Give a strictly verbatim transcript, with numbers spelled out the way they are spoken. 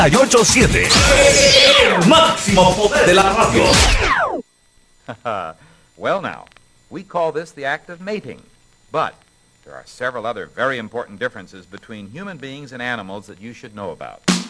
ocho siete. El máximo poder de la radio. Well, now, we call this the act of mating. But there are several other very important differences between human beings and animals that you should know about.